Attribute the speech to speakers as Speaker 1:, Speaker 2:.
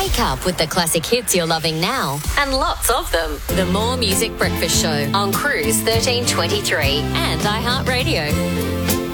Speaker 1: Wake up with the classic hits you're loving now and lots of them. The More Music Breakfast Show on Cruise 1323 and iHeartRadio.